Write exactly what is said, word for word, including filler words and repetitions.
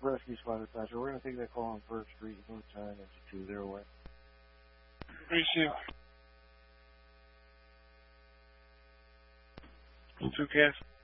Rescue Squad dispatcher. We're going to take that call on First Street, North China, two zero one. Receive. Two cast.